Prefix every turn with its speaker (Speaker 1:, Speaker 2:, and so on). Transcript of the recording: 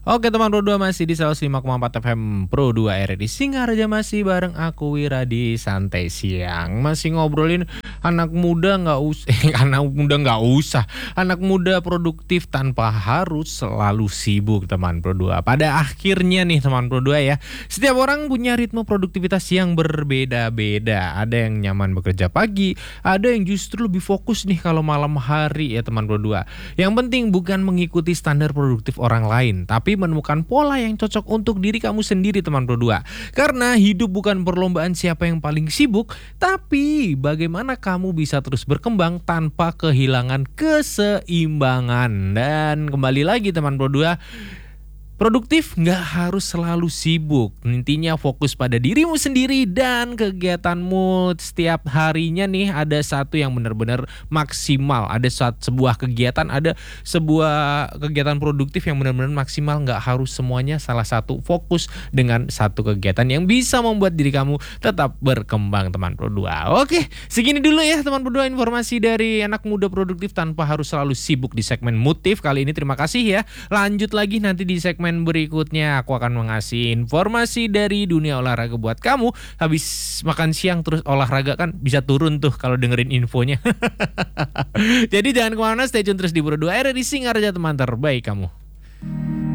Speaker 1: Oke teman Pro 2 masih di 105,4 FM Pro 2 RRI Singaraja, masih bareng aku Wira di Santai Siang. Masih ngobrolin anak muda nggak usah anak muda produktif tanpa harus selalu sibuk teman Pro 2. Pada akhirnya nih teman Pro 2 ya, setiap orang punya ritme produktivitas yang berbeda-beda. Ada yang nyaman bekerja pagi, ada yang justru lebih fokus nih kalau malam hari ya teman Pro 2. Yang penting bukan mengikuti standar produktif orang lain, tapi menemukan pola yang cocok untuk diri kamu sendiri teman Pro 2. Karena hidup bukan perlombaan siapa yang paling sibuk, tapi bagaimana kamu bisa terus berkembang tanpa kehilangan keseimbangan. Dan kembali lagi teman Pro 2, produktif nggak harus selalu sibuk. Intinya fokus pada dirimu sendiri dan kegiatanmu setiap harinya nih ada satu yang benar-benar maksimal. Ada sebuah kegiatan, ada sebuah kegiatan produktif yang benar-benar maksimal. Nggak harus semuanya salah satu, fokus dengan satu kegiatan yang bisa membuat diri kamu tetap berkembang teman Pro 2. Oke, segini dulu ya teman Pro 2 informasi dari anak muda produktif tanpa harus selalu sibuk di segmen Motif kali ini. Terima kasih ya. Lanjut lagi nanti di segmen berikutnya aku akan mengasih informasi dari dunia olahraga buat kamu. Habis makan siang terus olahraga kan bisa turun tuh kalau dengerin infonya. Jadi jangan kemana-mana, stay tune terus di Pro 2 RRI Singaraja, teman terbaik kamu.